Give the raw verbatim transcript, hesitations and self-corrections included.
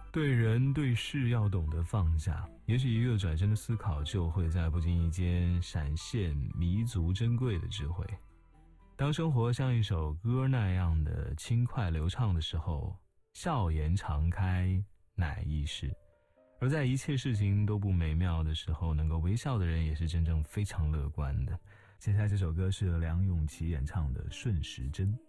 对人对事要懂得放下，也许一个转身的思考，就会在不经意间闪现弥足珍贵的智慧。当生活像一首歌那样的轻快流畅的时候，笑颜常开乃易事。而在一切事情都不美妙的时候，能够微笑的人也是真正非常乐观的。接下来这首歌是梁咏琪演唱的《顺时针》。